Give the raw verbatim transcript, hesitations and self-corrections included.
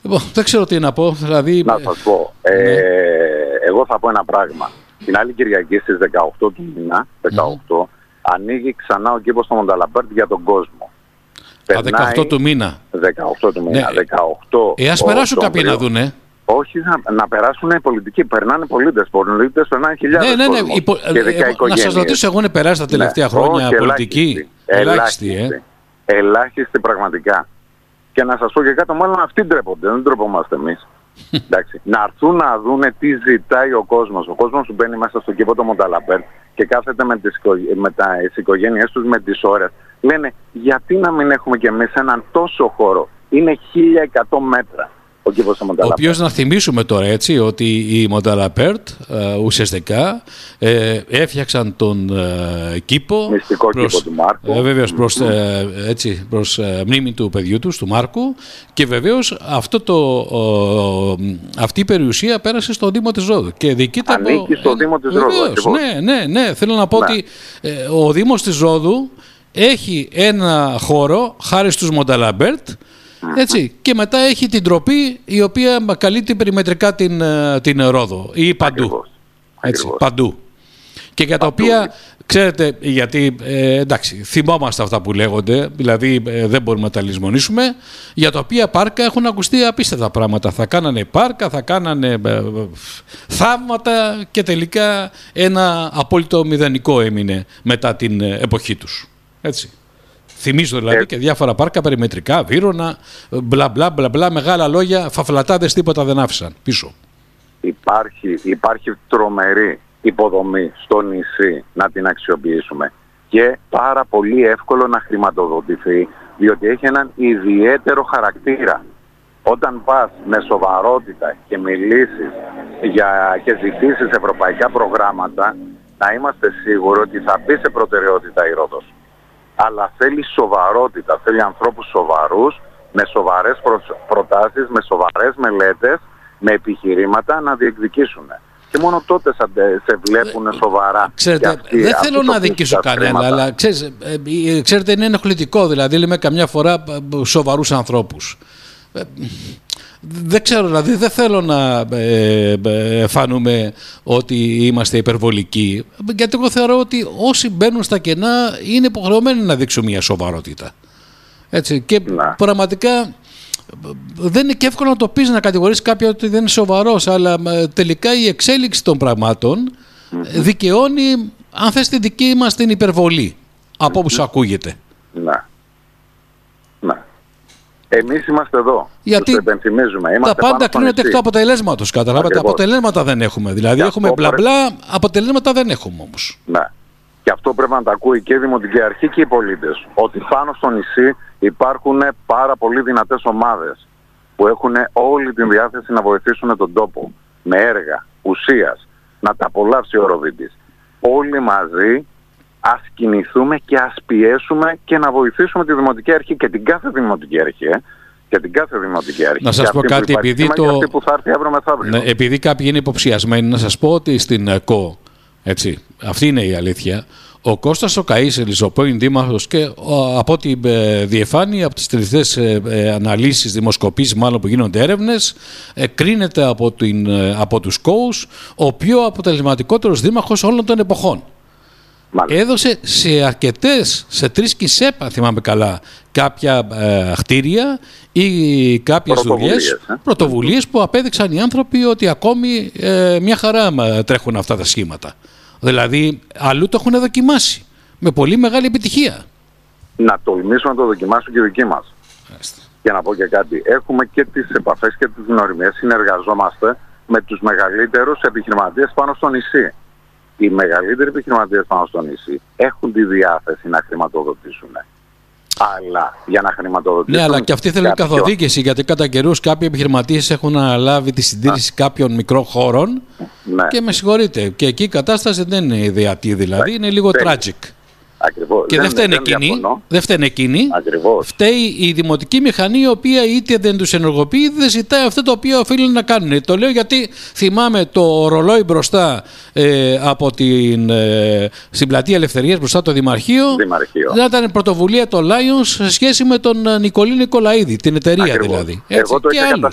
Λοιπόν, δεν ξέρω τι να πω. Δηλαδή, να σας πω. Ε, ναι. Εγώ θα πω ένα πράγμα. Την άλλη Κυριακή στις δεκαοκτώ του μήνα, δεκαοκτώ, mm. ανοίγει ξανά ο κήπος στο Μονταλαμπέρτ για τον κόσμο. Α, δεκαοκτώ του μήνα. δεκαοκτώ του μήνα. Ναι. δεκαοκτώ ε, ας περάσουν κάποιοι να δούνε. Όχι, να, να περάσουν οι πολιτικοί. Περνάνε πολίτες. Πολίτες περνάνε χιλιάδες. Ναι, ναι, ναι. Υπο... Ε, να σας ρωτήσω, έχουν περάσει τα τελευταία ναι. χρόνια όχι, πολιτικοί. Ελάχιστοι, ελάχιστη, ε. ελάχιστη πραγματικά. Και να σας πω και κάτι, μάλλον αυτοί ντρέπονται. Δεν ντρεπόμαστε εμείς. Εντάξει. Να έρθουν να δούνε τι ζητάει ο κόσμος. Ο κόσμος που μπαίνει μέσα στο κήπο το Μονταλαμπέρτ και κάθεται με τις, με τα, τις οικογένειές τους με τις ώρες. Λένε γιατί να μην έχουμε κι εμείς έναν τόσο χώρο. Είναι χίλια εκατό μέτρα. Ο, ο οποίος να θυμίσουμε τώρα έτσι ότι οι Μονταλαμπέρτ ε, ουσιαστικά ε, έφτιαξαν τον ε, κήπο μυστικό προς, κήπο του Μάρκου ε, βέβαιως προς, ε, έτσι, προς ε, μνήμη του παιδιού τους, του Μάρκου, και βεβαίως αυτό το, ε, αυτή η περιουσία πέρασε στο Δήμο της Ρόδου και διοικείται ανήκει από, στο ε, Δήμο της Ρόδου. Ναι, ναι, ναι, θέλω να πω ναι. ότι ε, ο Δήμος της Ρόδου έχει ένα χώρο χάρη στους Μονταλαμπέρτ. Έτσι, και μετά έχει την τροπή η οποία καλύπτει περιμετρικά την, την Ρόδο ή παντού. Ακριβώς. Έτσι, Ακριβώς. παντού. Και για τα οποία, ξέρετε, γιατί ε, εντάξει, θυμόμαστε αυτά που λέγονται, δηλαδή ε, δεν μπορούμε να τα λησμονήσουμε, για τα οποία πάρκα έχουν ακουστεί απίστευτα πράγματα. Θα κάνανε πάρκα, θα κάνανε ε, ε, θαύματα και τελικά ένα απόλυτο μηδενικό έμεινε μετά την εποχή τους. Έτσι. Θυμίζω δηλαδή ε... και διάφορα πάρκα περιμετρικά, Βύρωνα, μπλα μπλα μπλα μπλα, μεγάλα λόγια, φαφλατάδες, τίποτα δεν άφησαν πίσω. Υπάρχει, υπάρχει τρομερή υποδομή στο νησί να την αξιοποιήσουμε και πάρα πολύ εύκολο να χρηματοδοτηθεί, διότι έχει έναν ιδιαίτερο χαρακτήρα. Όταν πας με σοβαρότητα και μιλήσεις για, και ζητήσεις ευρωπαϊκά προγράμματα, να είμαστε σίγουροι ότι θα μπει σε προτεραιότητα η Ρόδος. Αλλά θέλει σοβαρότητα, θέλει ανθρώπους σοβαρούς, με σοβαρές προ... προτάσεις, με σοβαρές μελέτες, με επιχειρήματα να διεκδικήσουν. Και μόνο τότε σε βλέπουν σοβαρά. Ξέρετε, αυτοί, δεν θέλω να δικήσω κανένα, αλλά ξέρετε, ξέρετε, είναι ενοχλητικό. Δηλαδή, λέμε καμιά φορά σοβαρούς ανθρώπους. Δεν ξέρω, δηλαδή δεν θέλω να ε, ε, φανούμε ότι είμαστε υπερβολικοί, γιατί εγώ θεωρώ ότι όσοι μπαίνουν στα κενά είναι υποχρεωμένοι να δείξουν μια σοβαρότητα. Έτσι, και να. Πραγματικά δεν είναι και εύκολο να το πεις, να κατηγορείς κάποιον ότι δεν είναι σοβαρός, αλλά τελικά η εξέλιξη των πραγμάτων mm-hmm. δικαιώνει, αν θες, τη δική μας την υπερβολή από όπου mm-hmm. σου ακούγεται. Να. Να. Εμείς είμαστε εδώ. Γιατί τους υπενθυμίζουμε. Τα πάντα κρίνονται εκ του αποτελέσματος. Καταλάβατε, αποτελέσματα δεν έχουμε. Δηλαδή και έχουμε μπλα μπλα, πρέπει... αποτελέσματα δεν έχουμε όμως. Ναι. Και αυτό πρέπει να τα ακούει και η Δημοτική Αρχή και οι πολίτες. Ότι πάνω στο νησί υπάρχουν πάρα πολύ δυνατές ομάδες που έχουν όλη την διάθεση να βοηθήσουν τον τόπο με έργα ουσίας. Να τα απολαύσει ο Ροδίτης. Όλοι μαζί ας κινηθούμε και ας πιέσουμε και να βοηθήσουμε τη Δημοτική Αρχή και την κάθε Δημοτική Αρχή. Ε, και την κάθε Δημοτική Αρχή. Να σας πω κάτι, επειδή το... αυτή που θα έρθει αύριο μεθαύριο. Ναι, επειδή κάποιοι είναι υποψιασμένοι, να σας πω ότι στην ΚΟ, έτσι, αυτή είναι η αλήθεια, ο Κώστας ο Καΐσελης, ο πρώην δήμαρχος, και ο, από ό,τι ε, διεφάνει από τις τελευταίες ε, ε, αναλύσεις, δημοσκοπήσεις μάλλον που γίνονται έρευνες, ε, κρίνεται από, την, ε, από τους ΚΟΟΥΣ ο πιο αποτελεσματικότερος δήμαρχος όλων των εποχών. Μάλιστα. Έδωσε σε αρκετές, σε τρεις ΚΙΣΕΠ, αν θυμάμαι καλά, κάποια ε, χτίρια ή κάποιες δουλειές, ε? πρωτοβουλίες που απέδειξαν οι άνθρωποι ότι ακόμη ε, μια χαρά τρέχουν αυτά τα σχήματα. Δηλαδή, αλλού το έχουν δοκιμάσει με πολύ μεγάλη επιτυχία. Να τολμήσουμε να το δοκιμάσουν και οι δικοί μας. Άστε. Για να πω και κάτι. Έχουμε και τις επαφές και τις γνωριμίες. Συνεργαζόμαστε με τους μεγαλύτερους επιχειρηματίες πάνω στο νησί. Οι μεγαλύτεροι επιχειρηματίες πάνω στο νησί έχουν τη διάθεση να χρηματοδοτήσουν. Αλλά για να χρηματοδοτήσουν... Ναι, αλλά και αυτοί θέλουν κάποιο... καθοδήγηση, γιατί κατά καιρούς κάποιοι επιχειρηματίες έχουν αναλάβει τη συντήρηση Α. κάποιων μικρών χώρων. Ναι. Και με συγχωρείτε, και εκεί η κατάσταση δεν είναι ιδεατή, δηλαδή ναι. είναι λίγο tragic. Ακριβώς. Και δεν, δεν φταίνε εκείνοι, δεν φταίνε εκείνοι. Φταίει η δημοτική μηχανή, η οποία είτε δεν τους ενεργοποιεί, είτε δεν ζητάει αυτό το οποίο οφείλουν να κάνουν. Το λέω γιατί θυμάμαι το ρολόι μπροστά ε, από την, ε, στην πλατεία Ελευθερίας, μπροστά το Δημαρχείο. Δημαρχείο. Δεν ήταν πρωτοβουλία το Lions σε σχέση με τον Νικολή Νικολαίδη, την εταιρεία. Ακριβώς. Δηλαδή. Έτσι, Εγώ το και άλλους.